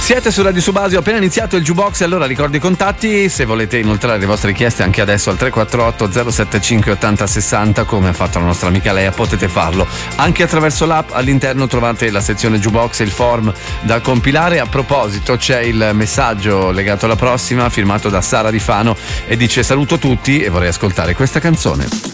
Siete su Radio Subasio, appena iniziato il Jukebox, allora ricordo i contatti, se volete inoltrare le vostre richieste anche adesso al 348 075 80 60, come ha fatto la nostra amica Lea, potete farlo anche attraverso l'app. All'interno trovate la sezione Jukebox e il form da compilare. A proposito, c'è il messaggio legato alla prossima firmato da Sara Di Fano e dice: saluto tutti e vorrei ascoltare questa canzone.